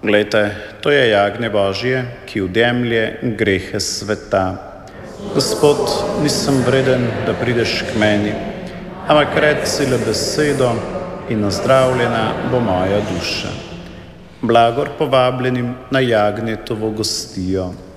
Poglejte, to je jagnje Božje, ki odjemlje grehe sveta. Gospod, nisem vreden, da prideš k meni, ampak reci le besedo in ozdravljena bo moja duša. Blagor povabljenim na jagnjetovo gostijo.